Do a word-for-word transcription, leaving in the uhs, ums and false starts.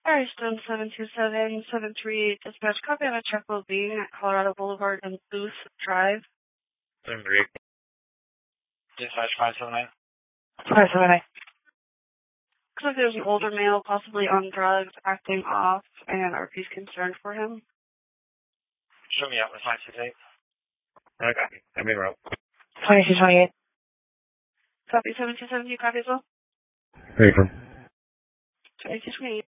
Alright, Stone seven two seven seven three eight dispatch. Copy on a truck will be at Colorado Boulevard and Booth Drive. seven three eight. Dispatch five seven nine. five seven nine. Looks like there's an older male, possibly on drugs, acting off, and R P's concerned for him. Show me out with five six eight. Okay, I'm in row. twenty-two twenty-eight. Copy seven two seven, you copy as well? Paper. twenty-two twenty-eight.